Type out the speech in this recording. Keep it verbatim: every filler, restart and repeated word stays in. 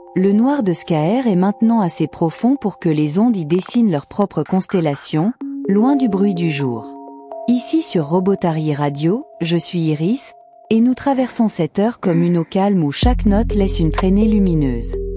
Le noir de Scaer est maintenant assez profond pour que les ondes y dessinent leur propre constellation, loin du bruit du jour. Ici sur Robotary Radio, je suis Iris, et nous traversons cette heure comme une eau calme où chaque note laisse une traînée lumineuse.